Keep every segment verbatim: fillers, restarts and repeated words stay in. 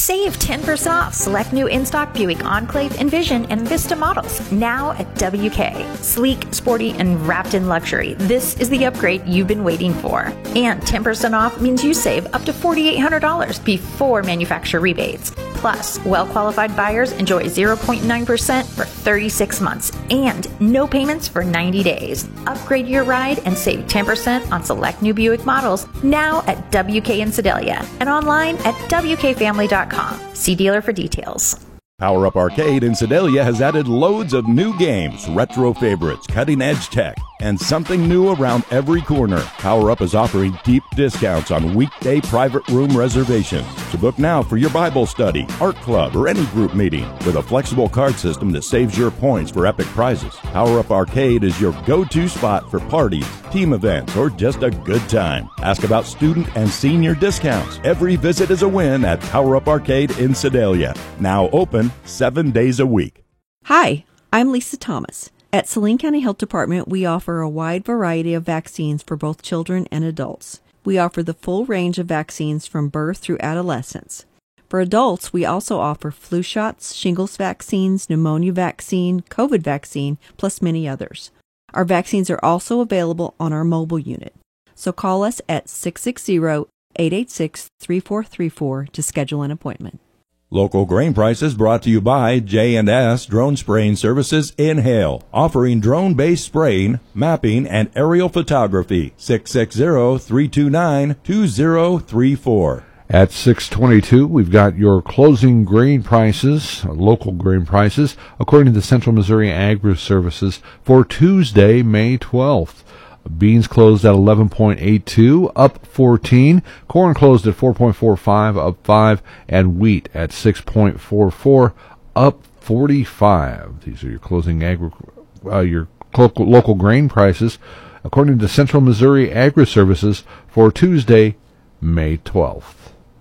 Save ten percent off select new in-stock Buick Enclave, Envision, and Vista models now at W K. Sleek, sporty, and wrapped in luxury, this is the upgrade you've been waiting for. And ten percent off means you save up to four thousand eight hundred dollars before manufacturer rebates. Plus, well-qualified buyers enjoy zero point nine percent for thirty-six months and no payments for ninety days. Upgrade your ride and save ten percent on select new Buick models now at W K in Sedalia and online at W K family dot com. See dealer for details. Power Up Arcade in Sedalia has added loads of new games, retro favorites, cutting-edge tech, and something new around every corner. Power Up is offering deep discounts on weekday private room reservations. So book now for your Bible study, art club, or any group meeting with a flexible card system that saves your points for epic prizes. Power Up Arcade is your go-to spot for parties, team events, or just a good time. Ask about student and senior discounts. Every visit is a win at Power Up Arcade in Sedalia. Now open seven days a week. Hi, I'm Lisa Thomas. At Saline County Health Department, we offer a wide variety of vaccines for both children and adults. We offer the full range of vaccines from birth through adolescence. For adults, we also offer flu shots, shingles vaccines, pneumonia vaccine, COVID vaccine, plus many others. Our vaccines are also available on our mobile unit. So call us at six six zero, eight eight six, three four three four to schedule an appointment. Local grain prices brought to you by J and S Drone Spraying Services in Hale, offering drone-based spraying, mapping, and aerial photography. six six zero, three two nine, two zero three four. At six twenty-two, we've got your closing grain prices, local grain prices, according to the Central Missouri Agri Services for Tuesday, May twelfth. Beans closed at eleven point eight two, up fourteen. Corn closed at four point four five, up five. And wheat at six point four four, up forty-five. These are your closing agri- uh, your local, local grain prices, according to Central Missouri Agri Services for Tuesday, May twelfth.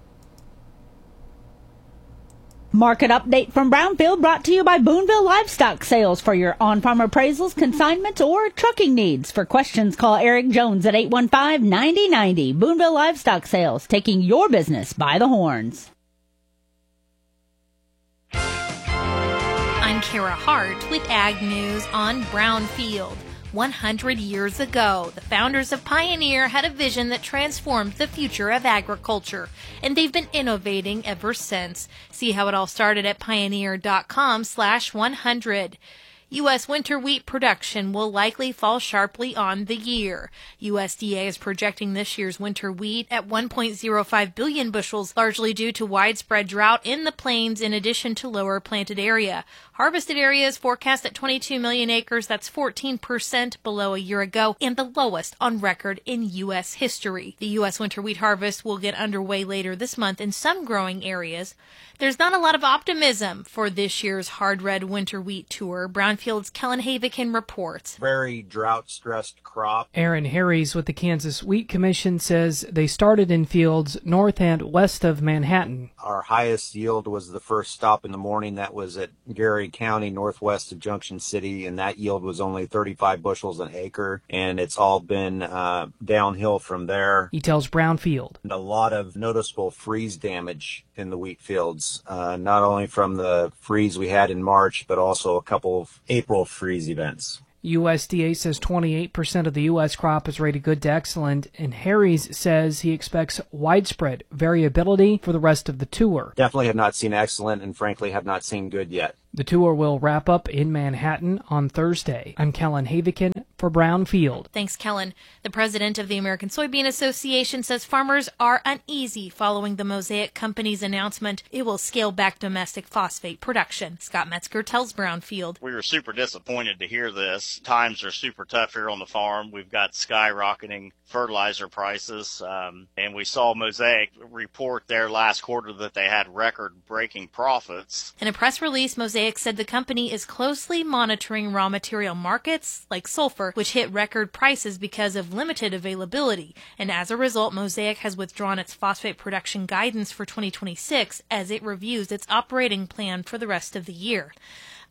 Market update from Brownfield brought to you by Boonville Livestock Sales for your on-farm appraisals, consignments, or trucking needs. For questions, call Eric Jones at eight one five, nine zero nine zero. Boonville Livestock Sales, taking your business by the horns. I'm Kara Hart with Ag News on Brownfield. one hundred years ago, the founders of Pioneer had a vision that transformed the future of agriculture, and they've been innovating ever since. See how it all started at pioneer.com slash 100. U S winter wheat production will likely fall sharply on the year. U S D A is projecting this year's winter wheat at one point zero five billion bushels, largely due to widespread drought in the plains in addition to lower planted area. Harvested area is forecast at twenty-two million acres. That's fourteen percent below a year ago and the lowest on record in U S history. The U S winter wheat harvest will get underway later this month in some growing areas. There's not a lot of optimism for this year's hard red winter wheat tour. Brownfield's Kellen Havikin reports. Very drought-stressed crop. Aaron Harries with the Kansas Wheat Commission says they started in fields north and west of Manhattan. Our highest yield was the first stop in the morning. That was at Gary County, northwest of Junction City, and that yield was only thirty-five bushels an acre, and it's all been uh, downhill from there. He tells Brownfield. And a lot of noticeable freeze damage in the wheat fields, uh, not only from the freeze we had in March, but also a couple of April freeze events. U S D A says twenty-eight percent of the U S crop is rated good to excellent, and Harries says he expects widespread variability for the rest of the tour. Definitely have not seen excellent and frankly have not seen good yet. The tour will wrap up in Manhattan on Thursday. I'm Kellen Havikin for Brownfield. Thanks, Kellen. The president of the American Soybean Association says farmers are uneasy following the Mosaic Company's announcement it will scale back domestic phosphate production. Scott Metzger tells Brownfield. We were super disappointed to hear this. Times are super tough here on the farm. We've got skyrocketing fertilizer prices, um, and we saw Mosaic report their last quarter that they had record-breaking profits. In a press release, Mosaic said the company is closely monitoring raw material markets like sulfur, which hit record prices because of limited availability, and as a result, Mosaic has withdrawn its phosphate production guidance for twenty twenty-six as it reviews its operating plan for the rest of the year.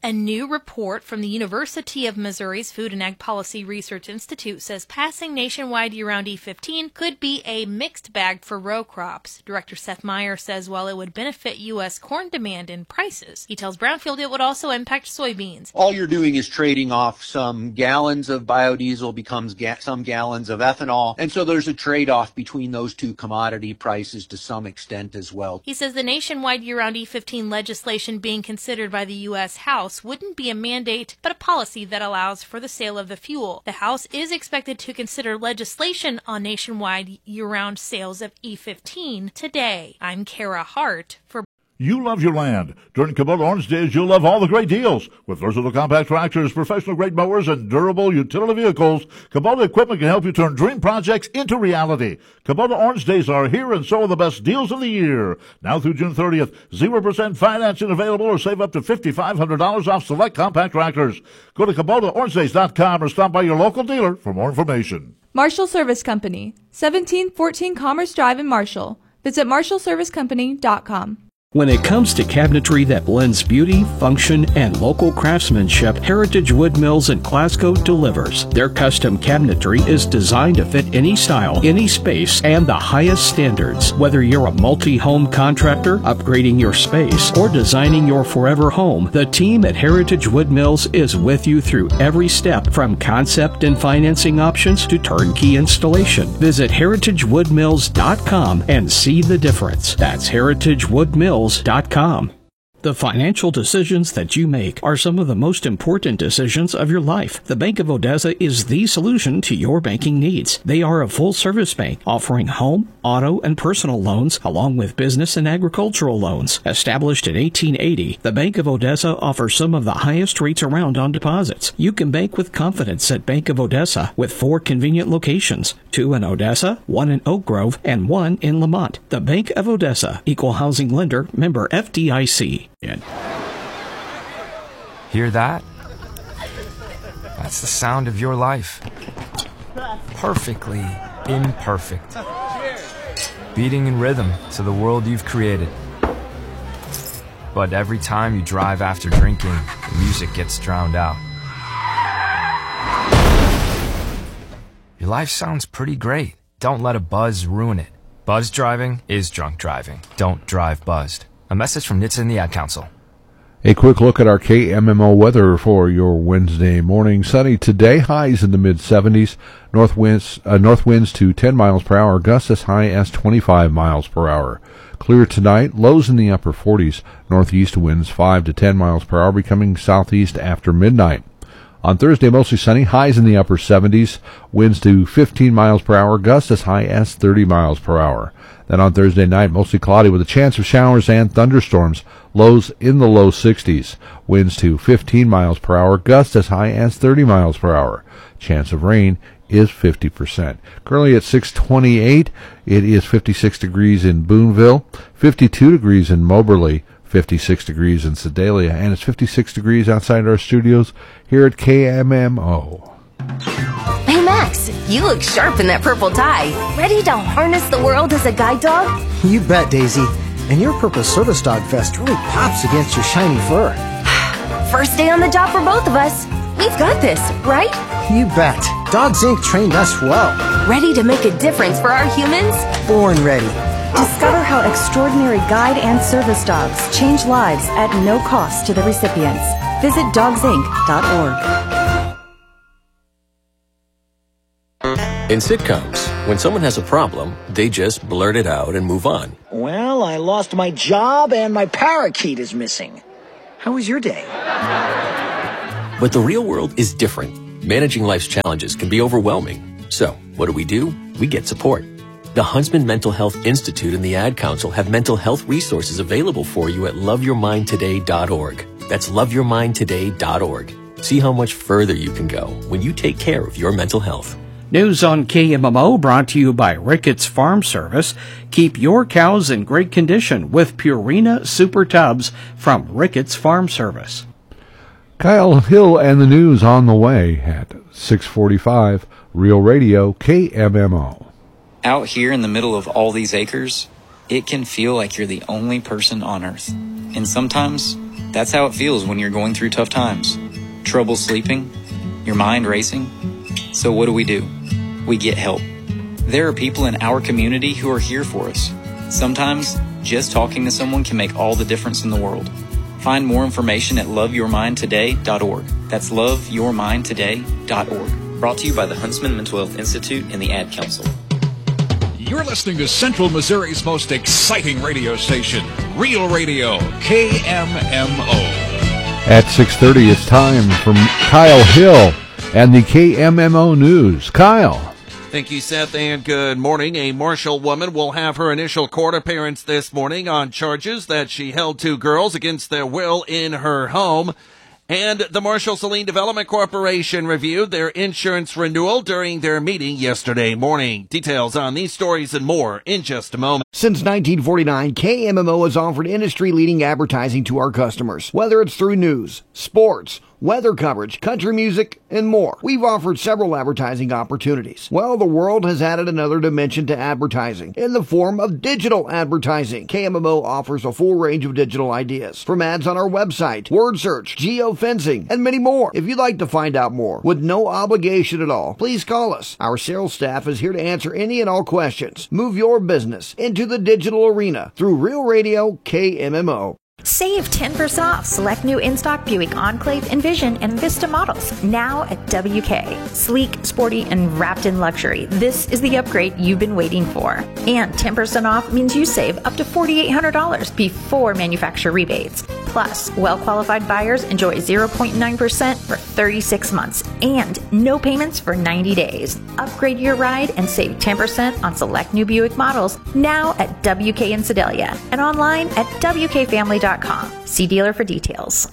A new report from the University of Missouri's Food and Ag Policy Research Institute says passing nationwide year-round E fifteen could be a mixed bag for row crops. Director Seth Meyer says while it would benefit U S corn demand and prices, he tells Brownfield it would also impact soybeans. All you're doing is trading off some gallons of biodiesel becomes ga- some gallons of ethanol, and so there's a trade-off between those two commodity prices to some extent as well. He says the nationwide year-round E fifteen legislation being considered by the U S House wouldn't be a mandate, but a policy that allows for the sale of the fuel. The House is expected to consider legislation on nationwide year-round sales of E fifteen today. I'm Kara Hart for You love your land. During Kubota Orange Days, you'll love all the great deals. With versatile compact tractors, professional-grade mowers, and durable utility vehicles, Kubota equipment can help you turn dream projects into reality. Kubota Orange Days are here, and so are the best deals of the year. Now through June thirtieth, zero percent financing available or save up to five thousand five hundred dollars off select compact tractors. Go to Kubota Orange Days dot com or stop by your local dealer for more information. Marshall Service Company, seventeen fourteen Commerce Drive in Marshall. Visit marshall service company dot com. When it comes to cabinetry that blends beauty, function, and local craftsmanship, Heritage Wood Mills in Glasgow delivers. Their custom cabinetry is designed to fit any style, any space, and the highest standards. Whether you're a multi-home contractor, upgrading your space, or designing your forever home, the team at Heritage Wood Mills is with you through every step, from concept and financing options to turnkey installation. Visit heritage wood mills dot com and see the difference. That's heritage wood mills dot com. The financial decisions that you make are some of the most important decisions of your life. The Bank of Odessa is the solution to your banking needs. They are a full-service bank offering home, auto, and personal loans along with business and agricultural loans. Established in eighteen eighty, the Bank of Odessa offers some of the highest rates around on deposits. You can bank with confidence at Bank of Odessa with four convenient locations, two in Odessa, one in Oak Grove, and one in Lamont. The Bank of Odessa, Equal Housing Lender, member F D I C. Hear that? That's the sound of your life. Perfectly imperfect. Beating in rhythm to the world you've created. But every time you drive after drinking, the music gets drowned out. Your life sounds pretty great. Don't let a buzz ruin it. Buzz driving is drunk driving. Don't drive buzzed. A message from N H T S A and the Ad Council. A quick look at our K M M O weather for your Wednesday morning. Sunny today, highs in the mid seventies. North winds, uh, north winds to ten miles per hour, gusts as high as twenty-five miles per hour. Clear tonight, lows in the upper forties. Northeast winds five to ten miles per hour, becoming southeast after midnight. On Thursday, mostly sunny, highs in the upper seventies. Winds to fifteen miles per hour, gusts as high as thirty miles per hour. Then on Thursday night, mostly cloudy with a chance of showers and thunderstorms. Lows in the low sixties. Winds to fifteen miles per hour, gusts as high as thirty miles per hour. Chance of rain is fifty percent. Currently at six twenty-eight, it is fifty-six degrees in Boonville, fifty-two degrees in Moberly, fifty-six degrees in Sedalia, and it's fifty-six degrees outside our studios here at K M M O. Hey Max, you look sharp in that purple tie. Ready to harness the world as a guide dog? You bet, Daisy. And your purple service dog vest really pops against your shiny fur. First day on the job for both of us. We've got this, right? You bet. Dogs Incorporated trained us well. Ready to make a difference for our humans? Born ready. Discover how extraordinary guide and service dogs change lives at no cost to the recipients. Visit dogs inc dot org. In sitcoms, when someone has a problem, they just blurt it out and move on. Well, I lost my job and my parakeet is missing. How was your day? But the real world is different. Managing life's challenges can be overwhelming. So, what do we do? We get support. The Huntsman Mental Health Institute and the Ad Council have mental health resources available for you at love your mind today dot org. That's love your mind today dot org. See how much further you can go when you take care of your mental health. News on K M M O brought to you by Ricketts Farm Service. Keep your cows in great condition with Purina Super Tubs from Ricketts Farm Service. Kyle Hill and the news on the way at six forty-five, Real Radio, K M M O. Out here in the middle of all these acres, it can feel like you're the only person on Earth. And sometimes, That's how it feels when you're going through tough times. Trouble sleeping, your mind racing. So what do we do? We get help. There are people in our community who are here for us. Sometimes, just talking to someone can make all the difference in the world. Find more information at love your mind today dot org. That's love your mind today dot org. Brought to you by the Huntsman Mental Health Institute and the Ad Council. You're listening to Central Missouri's most exciting radio station, Real Radio, K M M O. At six thirty, it's time for Kyle Hill and the K M M O News. Kyle. Thank you, Seth, and good morning. A Marshall woman will have her initial court appearance this morning on charges that she held two girls against their will in her home. And the Marshall-Saline Development Corporation reviewed their insurance renewal during their meeting yesterday morning. Details on these stories and more in just a moment. Since nineteen forty-nine, K M M O has offered industry-leading advertising to our customers, whether it's through news, sports, weather coverage, country music, and more. We've offered several advertising opportunities. Well, the world has added another dimension to advertising in the form of digital advertising. K M M O offers a full range of digital ideas, from ads on our website, word search, geofencing, and many more. If you'd like to find out more with no obligation at all, please call us. Our sales staff is here to answer any and all questions. Move your business into the digital arena through Real Radio K M M O. Save ten percent off select new in-stock Buick Enclave, Envision, and Vista models now at W K. Sleek, sporty, and wrapped in luxury. This is the upgrade you've been waiting for. And ten percent off means you save up to four thousand eight hundred dollars before manufacturer rebates. Plus, well-qualified buyers enjoy zero point nine percent for thirty-six months and no payments for ninety days. Upgrade your ride and save ten percent on select new Buick models now at W K in Sedalia and online at W K family dot com. See dealer for details.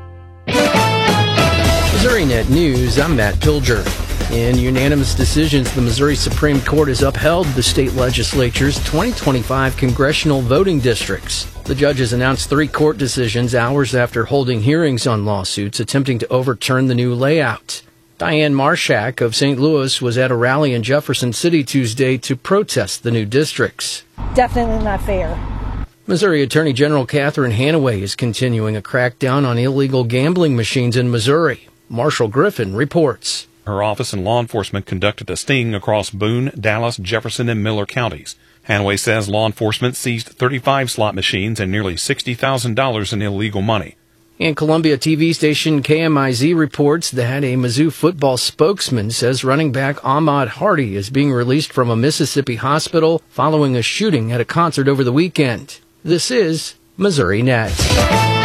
MissouriNet News, I'm Matt Pilger. In unanimous decisions, the Missouri Supreme Court has upheld the state legislature's twenty twenty-five congressional voting districts. The judges announced three court decisions hours after holding hearings on lawsuits attempting to overturn the new layout. Diane Marshak of Saint Louis was at a rally in Jefferson City Tuesday to protest the new districts. Definitely not fair. Missouri Attorney General Catherine Hanaway is continuing a crackdown on illegal gambling machines in Missouri. Marshall Griffin reports. Her office and law enforcement conducted a sting across Boone, Dallas, Jefferson, and Miller counties. Hanaway says law enforcement seized thirty-five slot machines and nearly sixty thousand dollars in illegal money. And Columbia T V station K M I Z reports that a Mizzou football spokesman says running back Ahmad Hardy is being released from a Mississippi hospital following a shooting at a concert over the weekend. This is MissouriNet.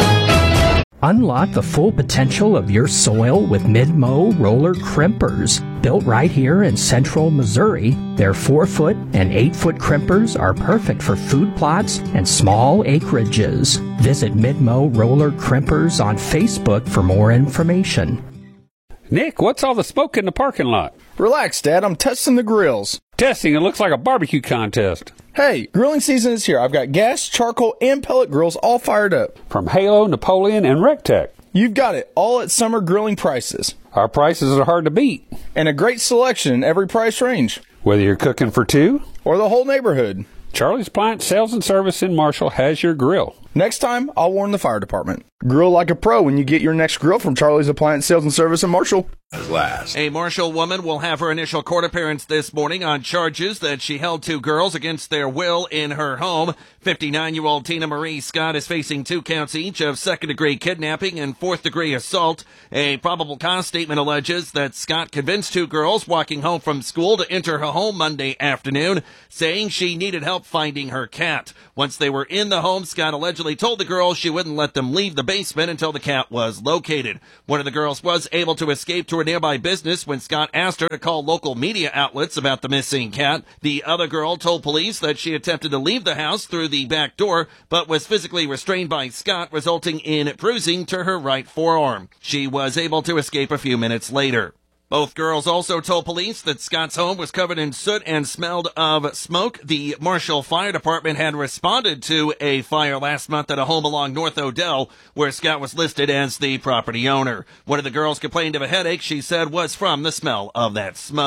Unlock the full potential of your soil with Midmo roller crimpers. Built right here in central Missouri, their four foot and eight foot crimpers are perfect for food plots and small acreages. Visit Midmo Roller Crimpers on Facebook for more information. Nick, what's all the smoke in the parking lot? Relax, Dad. I'm testing the grills. Testing? It looks like a barbecue contest. Hey, grilling season is here. I've got gas, charcoal, and pellet grills all fired up. From Halo, Napoleon, and Rectech. You've got it, all at summer grilling prices. Our prices are hard to beat. And a great selection in every price range. Whether you're cooking for two or the whole neighborhood. Charlie's Appliance Sales and Service in Marshall has your grill. Next time, I'll warn the fire department. Grill like a pro when you get your next grill from Charlie's Appliance Sales and Service in Marshall. Last. A Marshall woman will have her initial court appearance this morning on charges that she held two girls against their will in her home. fifty-nine-year-old Tina Marie Scott is facing two counts each of second-degree kidnapping and fourth-degree assault. A probable cause statement alleges that Scott convinced two girls walking home from school to enter her home Monday afternoon, saying she needed help finding her cat. Once they were in the home, Scott allegedly told the girls she wouldn't let them leave the basement until the cat was located. One of the girls was able to escape to a nearby business when Scott asked her to call local media outlets about the missing cat. The other girl told police that she attempted to leave the house through the back door, but was physically restrained by Scott, resulting in bruising to her right forearm. She was able to escape a few minutes later. Both girls also told police that Scott's home was covered in soot and smelled of smoke. The Marshall Fire Department had responded to a fire last month at a home along North Odell, where Scott was listed as the property owner. One of the girls complained of a headache she said was from the smell of that smoke.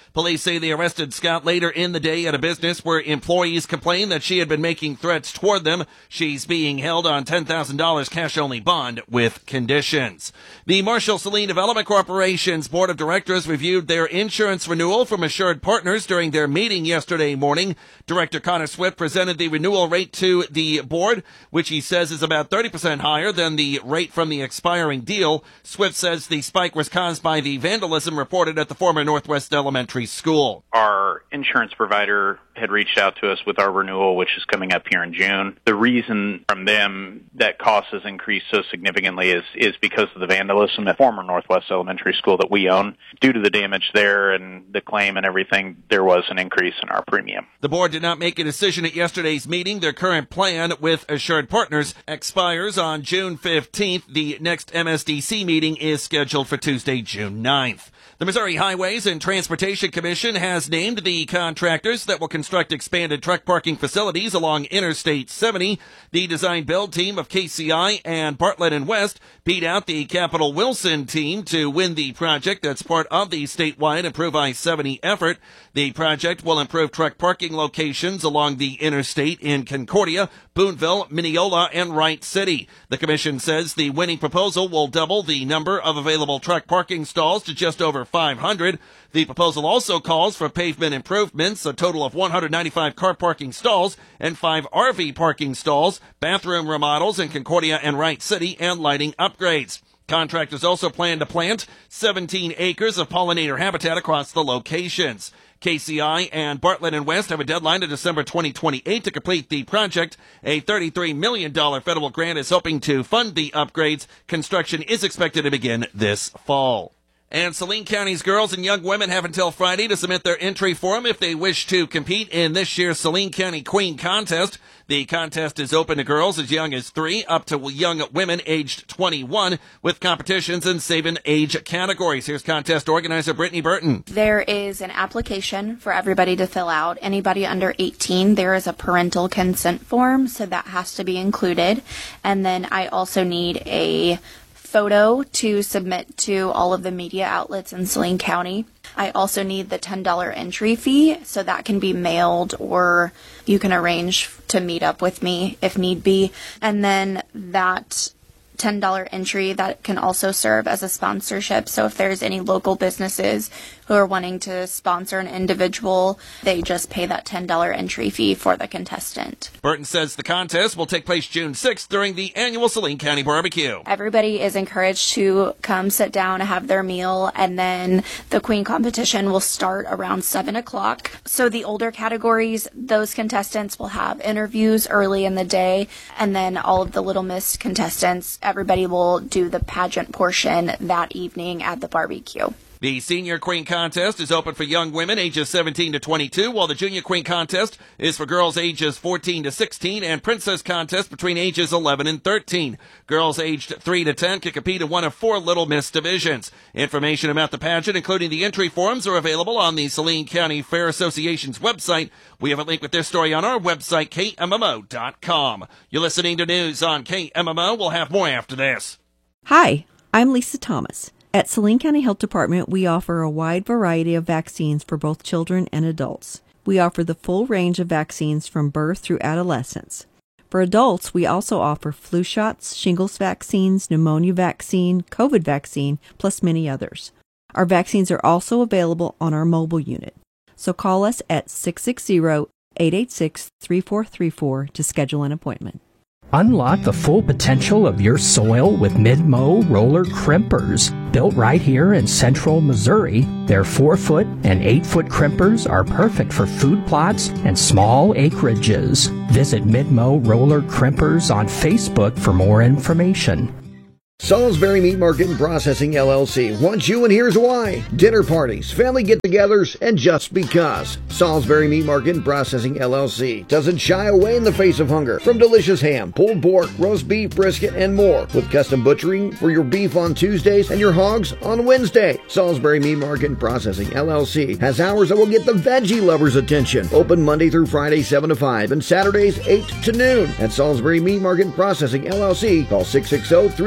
Police say they arrested Scott later in the day at a business where employees complained that she had been making threats toward them. She's being held on ten thousand dollars cash-only bond with conditions. The Marshall Saline Development Corporation's Board of Directors reviewed their insurance renewal from Assured Partners during their meeting yesterday morning. Director Connor Swift presented the renewal rate to the board, which he says is about thirty percent higher than the rate from the expiring deal. Swift says the spike was caused by the vandalism reported at the former Northwest Elementary School. Our insurance provider had reached out to us with our renewal, which is coming up here in June. The reason from them that cost has increased so significantly is, is because of the vandalism at former Northwest Elementary School that we own. Due to the damage there and the claim and everything, there was an increase in our premium. The board did not make a decision at yesterday's meeting. Their current plan with Assured Partners expires on June fifteenth. The next M S D C meeting is scheduled for Tuesday, June ninth. The Missouri Highways and Transportation Commission has named the contractors that will construct expanded truck parking facilities along Interstate seventy. The design-build team of K C I and Bartlett and West beat out the Capital Wilson team to win the project that's part of the statewide Improve I seventy effort. The project will improve truck parking locations along the interstate in Concordia, Boonville, Mineola, and Wright City. The commission says the winning proposal will double the number of available truck parking stalls to just over five hundred. The proposal also calls for pavement improvements, a total of one hundred ninety-five car parking stalls and five R V parking stalls, bathroom remodels in Concordia and Wright City, and lighting upgrades. Contractors also plan to plant seventeen acres of pollinator habitat across the locations. K C I and Bartlett and West have a deadline of December twenty twenty-eight to complete the project. A thirty-three million dollars federal grant is hoping to fund the upgrades. Construction is expected to begin this fall. And Saline County's girls and young women have until Friday to submit their entry form if they wish to compete in this year's Saline County Queen Contest. The contest is open to girls as young as three up to young women aged twenty-one, with competitions in seven age categories. Here's contest organizer Brittany Burton. There is an application for everybody to fill out. Anybody under eighteen, there is a parental consent form, so that has to be included. And then I also need a photo to submit to all of the media outlets in Saline County. I also need the ten dollars entry fee, so that can be mailed or you can arrange to meet up with me if need be. And then that ten dollars entry, that can also serve as a sponsorship. So if there's any local businesses who are wanting to sponsor an individual, they just pay that ten dollars entry fee for the contestant. Burton says the contest will take place June sixth during the annual Saline County Barbecue. Everybody is encouraged to come sit down and have their meal, and then the Queen competition will start around seven o'clock. So the older categories, those contestants will have interviews early in the day, and then all of the Little Miss contestants, everybody will do the pageant portion that evening at the barbecue. The Senior Queen Contest is open for young women ages seventeen to twenty-two, while the Junior Queen Contest is for girls ages fourteen to sixteen, and Princess Contest between ages eleven and thirteen. Girls aged three to ten can compete in one of four Little Miss divisions. Information about the pageant, including the entry forms, are available on the Saline County Fair Association's website. We have a link with this story on our website, K M M O dot com. You're listening to news on K M M O. We'll have more after this. Hi, I'm Lisa Thomas. At Saline County Health Department, we offer a wide variety of vaccines for both children and adults. We offer the full range of vaccines from birth through adolescence. For adults, we also offer flu shots, shingles vaccines, pneumonia vaccine, COVID vaccine, plus many others. Our vaccines are also available on our mobile unit. So call us at six six zero, eight eight six, three four three four to schedule an appointment. Unlock the full potential of your soil with Mid-Mow roller crimpers. Built right here in central Missouri, their four-foot and eight-foot crimpers are perfect for food plots and small acreages. Visit Mid-Mow Roller Crimpers on Facebook for more information. Salisbury Meat Market and Processing, L L C wants you, and here's why. Dinner parties, family get-togethers, and just because. Salisbury Meat Market and Processing, L L C doesn't shy away in the face of hunger. From delicious ham, pulled pork, roast beef, brisket, and more. With custom butchering for your beef on Tuesdays and your hogs on Wednesday. Salisbury Meat Market and Processing, L L C has hours that will get the veggie lovers' attention. Open Monday through Friday, seven to five, and Saturdays, eight to noon. At Salisbury Meat Market and Processing, L L C, call six six zero, three eight eight,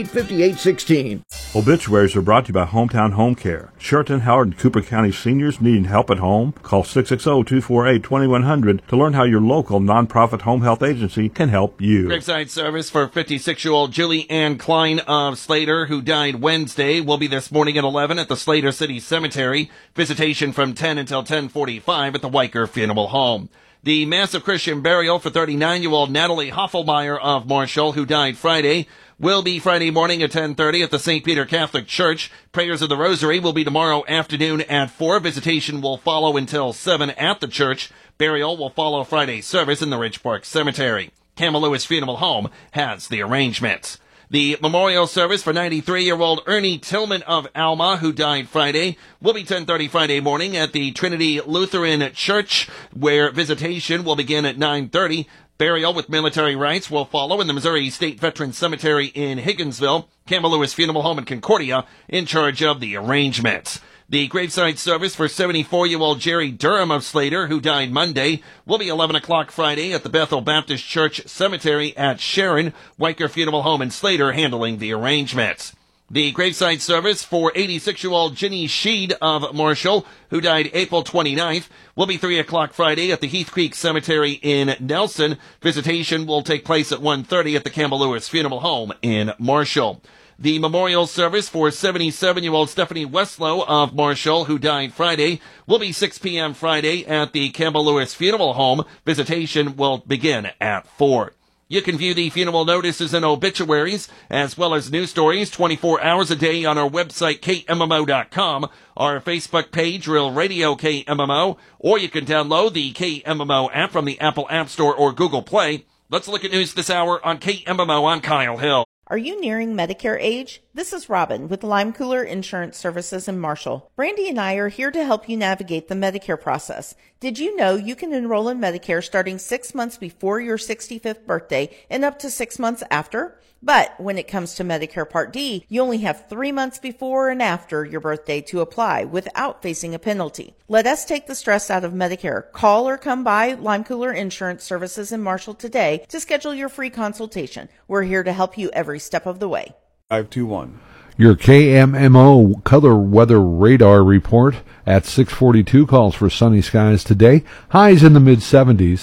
fifty-eight sixteen. Obituaries are brought to you by Hometown Home Care. Sheraton, Howard, and Cooper County seniors needing help at home? Call six six zero, two four eight, two one zero zero to learn how your local nonprofit home health agency can help you. Graveside service for fifty-six-year-old Julie Ann Klein of Slater, who died Wednesday, will be this morning at eleven at the Slater City Cemetery. Visitation from ten until ten forty-five at the Weicker Funeral Home. The massive Christian burial for thirty-nine-year-old Natalie Hoffelmeyer of Marshall, who died Friday, will be Friday morning at ten thirty at the Saint Peter Catholic Church. Prayers of the Rosary will be tomorrow afternoon at four. Visitation will follow until seven at the church. Burial will follow Friday's service in the Ridge Park Cemetery. Campbell Lewis Funeral Home has the arrangements. The memorial service for ninety-three-year-old Ernie Tillman of Alma, who died Friday, will be ten thirty Friday morning at the Trinity Lutheran Church, where visitation will begin at nine thirty. Burial with military rites will follow in the Missouri State Veterans Cemetery in Higginsville. Campbell Lewis Funeral Home in Concordia in charge of the arrangements. The graveside service for seventy-four-year-old Jerry Durham of Slater, who died Monday, will be eleven o'clock Friday at the Bethel Baptist Church Cemetery at Sharon. Weicker Funeral Home in Slater handling the arrangements. The graveside service for eighty-six-year-old Ginny Sheed of Marshall, who died April twenty-ninth, will be three o'clock Friday at the Heath Creek Cemetery in Nelson. Visitation will take place at one thirty at the Campbell Lewis Funeral Home in Marshall. The memorial service for seventy-seven-year-old Stephanie Westlow of Marshall, who died Friday, will be six p.m. Friday at the Campbell Lewis Funeral Home. Visitation will begin at four. You can view the funeral notices and obituaries, as well as news stories twenty-four hours a day on our website, K M M O dot com, our Facebook page, Real Radio K M M O, or you can download the K M M O app from the Apple App Store or Google Play. Let's look at news this hour on K M M O. I'm Kyle Hill. Are you nearing Medicare age? This is Robin with Lime Cooler Insurance Services in Marshall. Brandy and I are here to help you navigate the Medicare process. Did you know you can enroll in Medicare starting six months before your sixty-fifth birthday and up to six months after? But when it comes to Medicare Part D, you only have three months before and after your birthday to apply without facing a penalty. Let us take the stress out of Medicare. Call or come by Lime Cooler Insurance Services in Marshall today to schedule your free consultation. We're here to help you every step of the way. five two one. Your K M M O color weather radar report at six forty-two calls for sunny skies today. Highs in the mid seventies.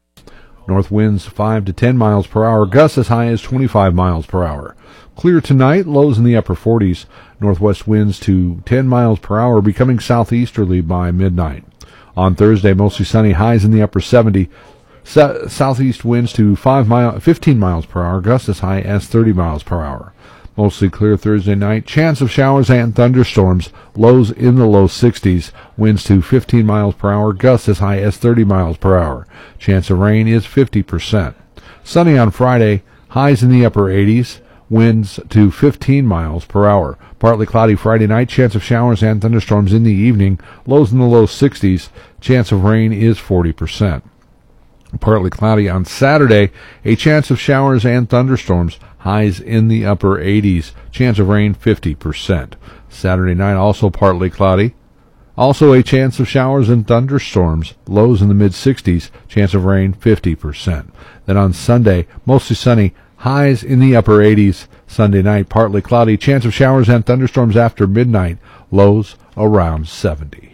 North winds five to ten miles per hour, gusts as high as twenty-five miles per hour. Clear tonight, lows in the upper forties. Northwest winds to ten miles per hour, becoming southeasterly by midnight. On Thursday, mostly sunny, highs in the upper seventy. So- southeast winds to five mile, fifteen miles per hour, gusts as high as thirty miles per hour. Mostly clear Thursday night. Chance of showers and thunderstorms. Lows in the low sixties. Winds to fifteen miles per hour. Gusts as high as thirty miles per hour. Chance of rain is fifty percent. Sunny on Friday. Highs in the upper eighties. Winds to fifteen miles per hour. Partly cloudy Friday night. Chance of showers and thunderstorms in the evening. Lows in the low sixties. Chance of rain is forty percent. Partly cloudy on Saturday. A chance of showers and thunderstorms. Highs in the upper eighties. Chance of rain fifty percent. Saturday night also partly cloudy. Also a chance of showers and thunderstorms. Lows in the mid sixties. Chance of rain fifty percent. Then on Sunday, mostly sunny. Highs in the upper eighties. Sunday night partly cloudy. Chance of showers and thunderstorms after midnight. Lows around seventy.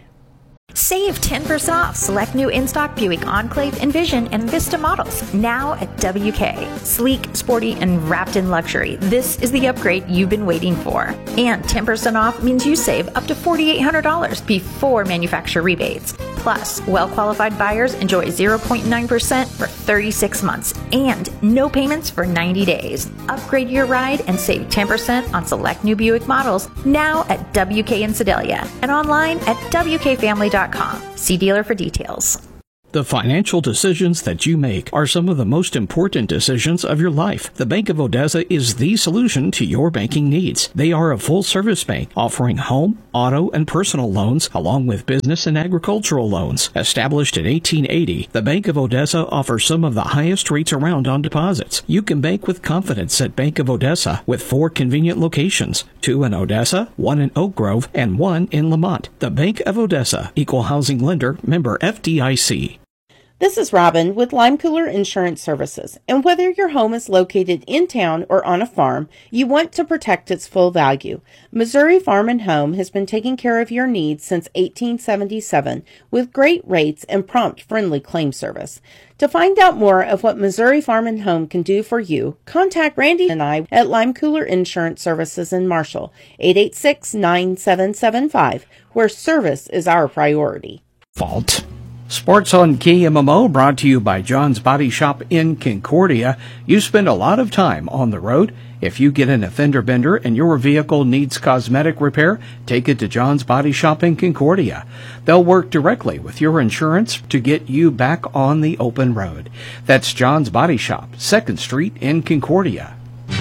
Save ten percent off select new in-stock Buick Enclave, Envision, and Vista models now at W K. Sleek, sporty, and wrapped in luxury. This is the upgrade you've been waiting for. And ten percent off means you save up to four thousand eight hundred dollars before manufacturer rebates. Plus, well-qualified buyers enjoy zero point nine percent for thirty-six months and no payments for ninety days. Upgrade your ride and save ten percent on select new Buick models now at W K in Sedalia and online at W K family dot com. See dealer for details. The financial decisions that you make are some of the most important decisions of your life. The Bank of Odessa is the solution to your banking needs. They are a full-service bank offering home, auto, and personal loans, along with business and agricultural loans. Established in eighteen eighty, the Bank of Odessa offers some of the highest rates around on deposits. You can bank with confidence at Bank of Odessa with four convenient locations, two in Odessa, one in Oak Grove, and one in Lamont. The Bank of Odessa, Equal Housing Lender, member F D I C. This is Robin with Lime Cooler Insurance Services, and whether your home is located in town or on a farm, you want to protect its full value. Missouri Farm and Home has been taking care of your needs since eighteen seventy-seven with great rates and prompt, friendly claim service. To find out more of what Missouri Farm and Home can do for you, contact Randy and I at Lime Cooler Insurance Services in Marshall, eight eight six, nine seven seven five, where service is our priority. Fault. Sports on K M M O brought to you by John's Body Shop in Concordia. You spend a lot of time on the road. If you get in a fender bender and your vehicle needs cosmetic repair, take it to John's Body Shop in Concordia. They'll work directly with your insurance to get you back on the open road. That's John's Body Shop, second Street in Concordia.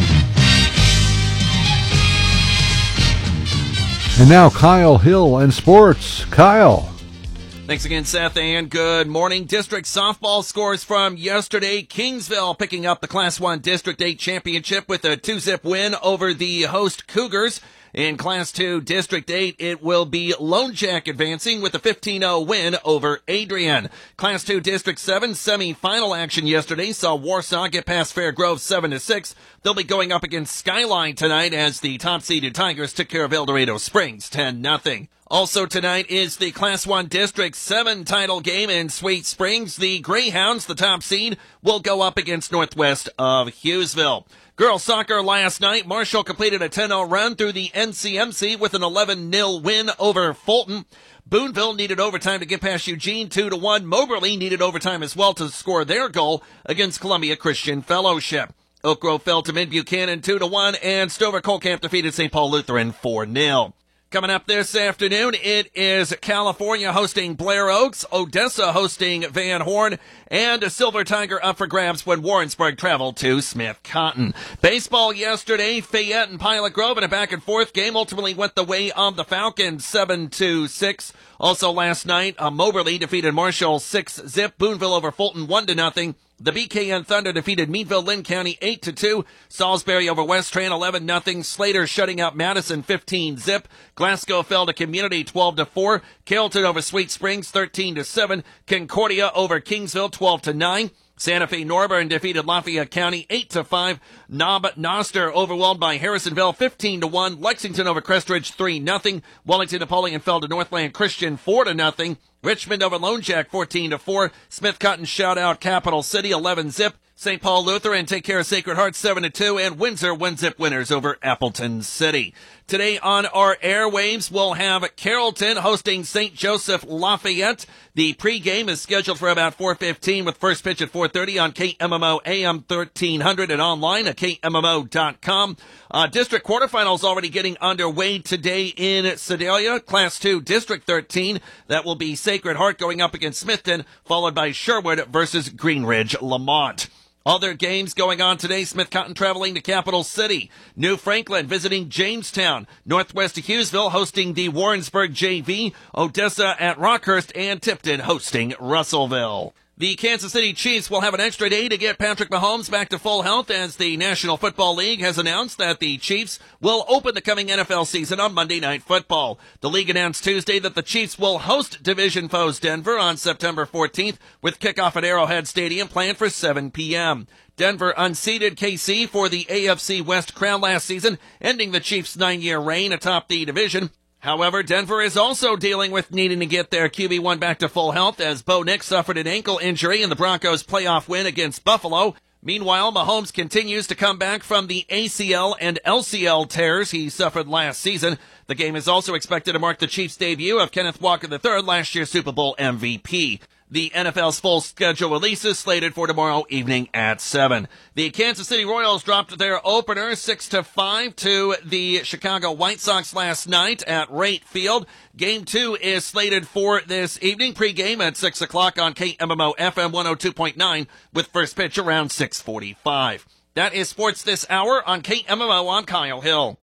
And now Kyle Hill and sports. Kyle. Thanks again, Seth, and good morning. District softball scores from yesterday. Kingsville picking up the Class one District eight championship with a two-zip win over the host Cougars. In Class two District eight, it will be Lone Jack advancing with a fifteen oh win over Adrian. Class two District seven semi-final action yesterday saw Warsaw get past Fairgrove seven to six. They'll be going up against Skyline tonight as the top-seeded Tigers took care of El Dorado Springs ten nothing. Also tonight is the Class one District seven title game in Sweet Springs. The Greyhounds, the top seed, will go up against Northwest of Hughesville. Girls soccer last night, Marshall completed a ten oh run through the N C M C with an eleven nil win over Fulton. Boonville needed overtime to get past Eugene two to one. Moberly needed overtime as well to score their goal against Columbia Christian Fellowship. Oak Grove fell to Mid Buchanan two to one, and Stover Colcamp defeated Saint Paul Lutheran four nil. Coming up this afternoon, it is California hosting Blair Oaks, Odessa hosting Van Horn, and a Silver Tiger up for grabs when Warrensburg travel to Smith Cotton. Baseball yesterday, Fayette and Pilot Grove in a back-and-forth game ultimately went the way of the Falcons seven to six. Also last night, uh, Moberly defeated Marshall six zip, Boonville over Fulton one to nothing. The B K N Thunder defeated Meadville Lynn County eight to two. Salisbury over West Tran eleven nothing. Slater shutting out Madison fifteen zip. Glasgow fell to Community twelve to four. Carrollton over Sweet Springs thirteen to seven. Concordia over Kingsville twelve to nine. Santa Fe Norburn defeated Lafayette County eight to five. Knob Noster overwhelmed by Harrisonville fifteen to one. Lexington over Crestridge three nothing. Wellington Napoleon fell to Northland Christian four to nothing. Richmond over Lone Jack fourteen to four. Smith Cotton shout out Capital City eleven zip. Saint Paul Lutheran take care of Sacred Heart seven to two, and Windsor one zip winners over Appleton City. Today on our airwaves, we'll have Carrollton hosting Saint Joseph Lafayette. The pregame is scheduled for about four fifteen with first pitch at four thirty on K M M O A M thirteen hundred and online at K M M O dot com. Uh, district quarterfinals already getting underway today in Sedalia. Class two District thirteen. That will be Sacred Heart going up against Smithton, followed by Sherwood versus Greenridge Lamont. Other games going on today, Smith Cotton traveling to Capital City. New Franklin visiting Jamestown. Northwest of Hughesville hosting the Warrensburg J V. Odessa at Rockhurst, and Tipton hosting Russellville. The Kansas City Chiefs will have an extra day to get Patrick Mahomes back to full health, as the National Football League has announced that the Chiefs will open the coming N F L season on Monday Night Football. The league announced Tuesday that the Chiefs will host division foes Denver on September fourteenth, with kickoff at Arrowhead Stadium planned for seven p.m. Denver unseated K C for the A F C West crown last season, ending the Chiefs' nine-year reign atop the division. However, Denver is also dealing with needing to get their Q B one back to full health, as Bo Nix suffered an ankle injury in the Broncos' playoff win against Buffalo. Meanwhile, Mahomes continues to come back from the A C L and L C L tears he suffered last season. The game is also expected to mark the Chiefs' debut of Kenneth Walker the third, last year's Super Bowl M V P. The N F L's full schedule release is slated for tomorrow evening at seven. The Kansas City Royals dropped their opener six to five to the Chicago White Sox last night at Rate Field. Game two is slated for this evening. Pre-game at six o'clock on K M M O F M one oh two point nine with first pitch around six forty-five. That is sports this hour on K M M O. I'm Kyle Hill.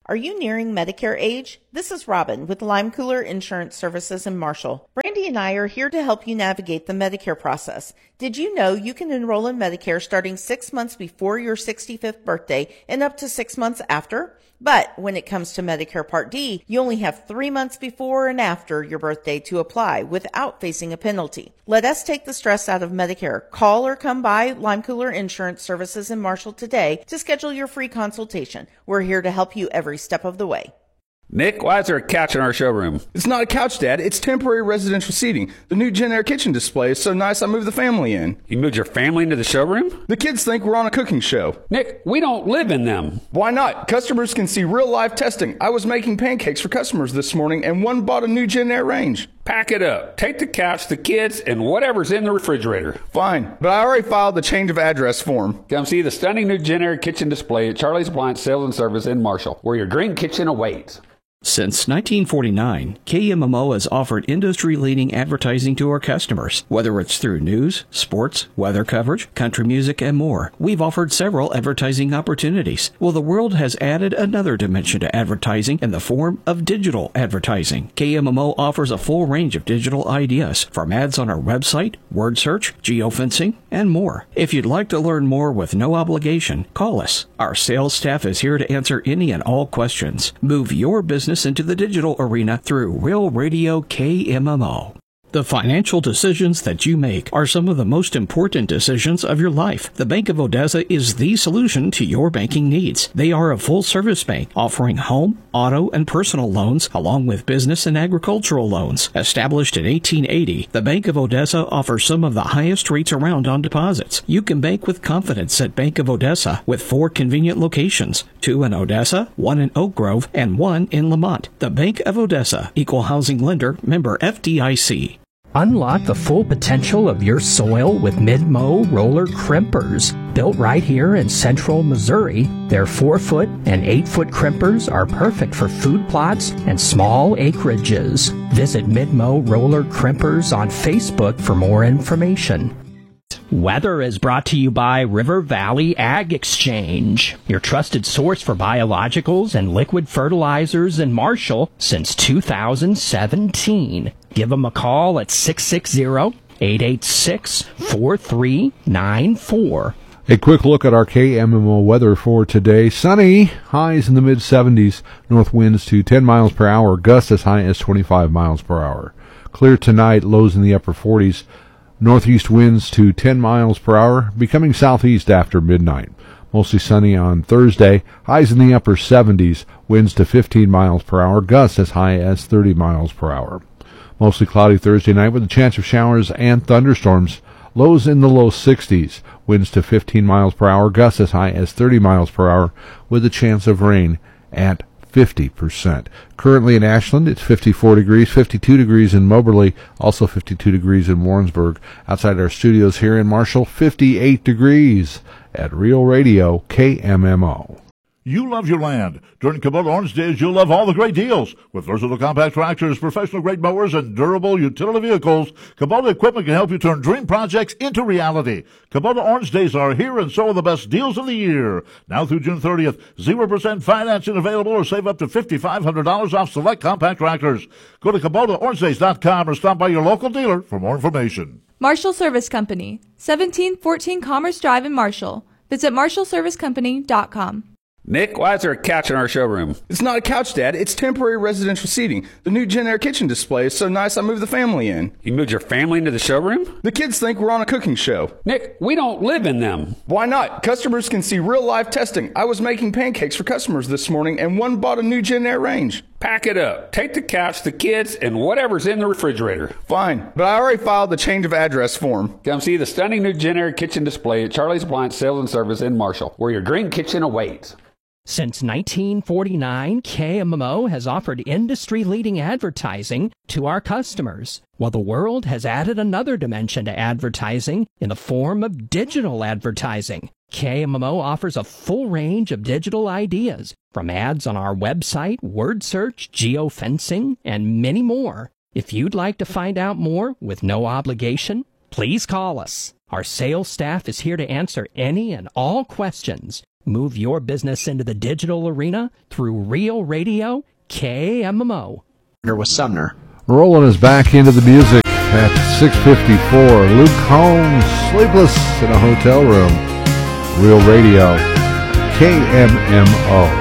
Are you nearing Medicare age? This is Robin with Lime Cooler Insurance Services in Marshall. Brandy and I are here to help you navigate the Medicare process. Did you know you can enroll in Medicare starting six months before your sixty-fifth birthday and up to six months after? But when it comes to Medicare Part D, you only have three months before and after your birthday to apply without facing a penalty. Let us take the stress out of Medicare. Call or come by Lime Cooler Insurance Services in Marshall today to schedule your free consultation. We're here to help you every step of the way. Nick, why is there a couch in our showroom? It's not a couch, Dad. It's temporary residential seating. The new Gen Air kitchen display is so nice I moved the family in. You moved your family into the showroom? The kids think we're on a cooking show. Nick, we don't live in them. Why not? Customers can see real live testing. I was making pancakes for customers this morning and one bought a new Gen Air range. Pack it up. Take the couch, the kids, and whatever's in the refrigerator. Fine, but I already filed the change of address form. Come see the stunning new Gen Air kitchen display at Charlie's Appliance Sales and Service in Marshall, where your dream kitchen awaits. Since nineteen forty-nine, K M M O has offered industry-leading advertising to our customers. Whether it's through news, sports, weather coverage, country music, and more, we've offered several advertising opportunities. Well, the world has added another dimension to advertising in the form of digital advertising. K M M O offers a full range of digital ideas, from ads on our website, word search, geofencing, and more. If you'd like to learn more with no obligation, call us. Our sales staff is here to answer any and all questions. Move your business into the digital arena through Real Radio K M M O. The financial decisions that you make are some of the most important decisions of your life. The Bank of Odessa is the solution to your banking needs. They are a full-service bank offering home, auto, and personal loans along with business and agricultural loans. Established in eighteen eighty, the Bank of Odessa offers some of the highest rates around on deposits. You can bank with confidence at Bank of Odessa with four convenient locations, two in Odessa, one in Oak Grove, and one in Lamont. The Bank of Odessa, Equal Housing Lender, member F D I C. Unlock the full potential of your soil with Mid-Mow roller crimpers. Built right here in central Missouri, their four-foot and eight-foot crimpers are perfect for food plots and small acreages. Visit Mid-Mow roller crimpers on Facebook for more information. Weather is brought to you by River Valley Ag Exchange, your trusted source for biologicals and liquid fertilizers in Marshall since two thousand seventeen. Give them a call at six six zero, eight eight six, four three nine four. A quick look at our K M M O weather for today. Sunny, highs in the mid seventies, north winds to ten miles per hour, gusts as high as twenty-five miles per hour. Clear tonight, lows in the upper forties. Northeast winds to ten miles per hour, becoming southeast after midnight. Mostly sunny on Thursday, highs in the upper seventies, winds to fifteen miles per hour, gusts as high as thirty miles per hour. Mostly cloudy Thursday night with a chance of showers and thunderstorms, lows in the low sixties, winds to fifteen miles per hour, gusts as high as thirty miles per hour, with a chance of rain at fifty percent. Currently in Ashland, it's fifty-four degrees, fifty-two degrees in Moberly, also fifty-two degrees in Warrensburg. Outside our studios here in Marshall, fifty-eight degrees at Real Radio K M M O. You love your land. During Kubota Orange Days, you'll love all the great deals. With versatile compact tractors, professional-grade mowers, and durable utility vehicles, Kubota equipment can help you turn dream projects into reality. Kubota Orange Days are here, and so are the best deals of the year. Now through June thirtieth, zero percent financing available, or save up to five thousand five hundred dollars off select compact tractors. Go to Kubota Orange Days dot com or stop by your local dealer for more information. Marshall Service Company, seventeen fourteen Commerce Drive in Marshall. Visit marshall service company dot com. Nick, why is there a couch in our showroom? It's not a couch, Dad. It's temporary residential seating. The new Gen Air kitchen display is so nice I moved the family in. You moved your family into the showroom? The kids think we're on a cooking show. Nick, we don't live in them. Why not? Customers can see real live testing. I was making pancakes for customers this morning and one bought a new Gen Air range. Pack it up. Take the couch, the kids, and whatever's in the refrigerator. Fine, but I already filed the change of address form. Come see the stunning new Gen Air kitchen display at Charlie's Appliance Sales and Service in Marshall, where your dream kitchen awaits. Since nineteen forty-nine, K M M O has offered industry-leading advertising to our customers, while the world has added another dimension to advertising in the form of digital advertising. K M M O offers a full range of digital ideas, from ads on our website, word search, geofencing, and many more. If you'd like to find out more with no obligation, please call us. Our sales staff is here to answer any and all questions. Move your business into the digital arena through Real Radio K M M O. Here with Sumner. Rolling us back into the music at six fifty-four. Luke Combs, Sleepless in a Hotel Room. Real Radio K M M O.